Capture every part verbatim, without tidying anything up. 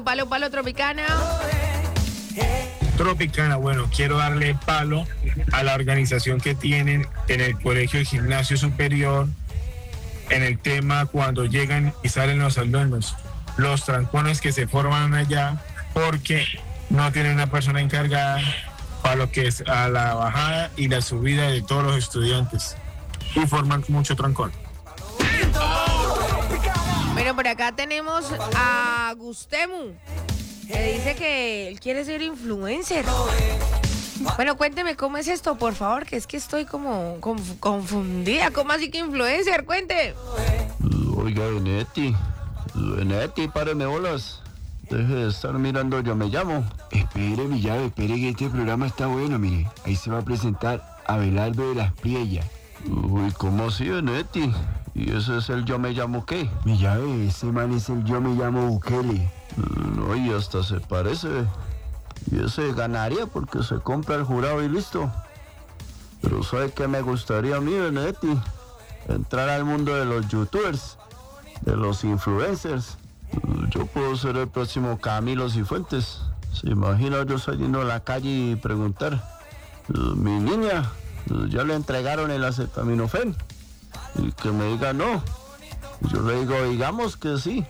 Palo, palo, Tropicana. Tropicana, bueno, quiero darle palo a la organización que tienen en el Colegio de Gimnasio Superior en el tema cuando llegan y salen los alumnos, los trancones que se forman allá porque no tienen una persona encargada para lo que es a la bajada y la subida de todos los estudiantes y forman mucho trancón. Bueno, por acá tenemos a Gustemu, que dice que él quiere ser influencer. Bueno, cuénteme cómo es esto, por favor, que es que estoy como conf- confundida. ¿Cómo así que influencer? Cuente. Oiga, Benetti, Benetti, páreme bolas. Deje de estar mirando, yo me llamo. Espere, mi llave, espere que este programa está bueno, mire. Ahí se va a presentar Abelardo de las Priellas. Uy, ¿cómo así, Benetti? ¿Y ese es el yo me llamo qué? Mi llave, ese man es el yo me llamo Bukele. No, y hasta se parece. Y ese ganaría porque se compra el jurado y listo. Pero ¿sabe qué me gustaría a mí, Benetti? Entrar al mundo de los youtubers, de los influencers. Yo puedo ser el próximo Camilo Cifuentes. ¿Se imagina yo saliendo a la calle y preguntar? Mi niña, ya le entregaron el acetaminofén. Y que me diga no. Yo le digo, digamos que sí.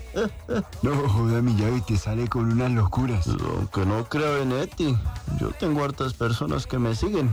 No joda, mi llave, te sale con unas locuras. Aunque no creo en Eti, yo tengo hartas personas que me siguen.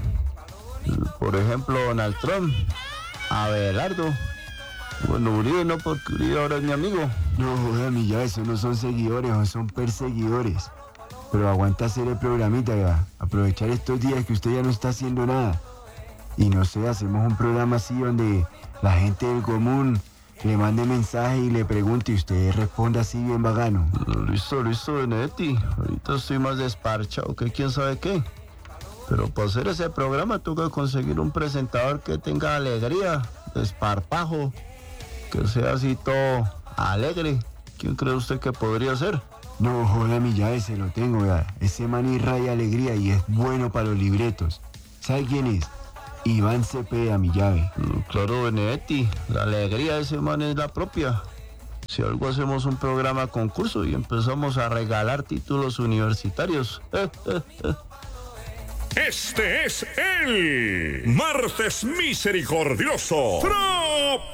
Por ejemplo, Donald Trump, Abelardo. Bueno, Uribe no, porque Uribe ahora es mi amigo. No joda, mi llave, esos no son seguidores, son perseguidores. Pero aguanta hacer el programita, ya. Aprovechar estos días que usted ya no está haciendo nada. Y no sé, hacemos un programa así donde la gente del común le mande mensaje y le pregunte y usted responda así bien bacano. Listo, listo, Benetti. Ahorita estoy más desparchado que quién sabe qué. Pero para hacer ese programa tengo que conseguir un presentador que tenga alegría, desparpajo, que sea así todo alegre. ¿Quién cree usted que podría ser? No joda, mi llave, se lo tengo, ya. Ese man irradia alegría y es bueno para los libretos. ¿Sabe quién es? Iván Cepeda, mi llave. Claro, Benetti, la alegría de ese man es la propia. Si algo hacemos un programa concurso y empezamos a regalar títulos universitarios. Este es el Martes Misericordioso. ¡Pro!